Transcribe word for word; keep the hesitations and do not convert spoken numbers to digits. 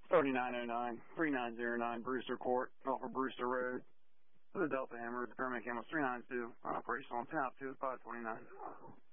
thirty-nine oh nine, thirty-nine oh nine Brewster Court, off of Brewster Road. The Delta Hammer, the permit cam was three nine two, operational on tap two five twenty-nine.